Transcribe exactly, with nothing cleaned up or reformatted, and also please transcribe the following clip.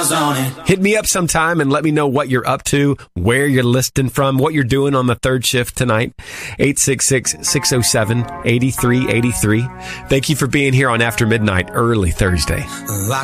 miles on it. Hit me up sometime and let me know what you're up to, where you're listening from, what you're doing on the third shift tonight. eight six six, six oh seven, eight three eight three. Thank you for being here on After Midnight, early Thursday. I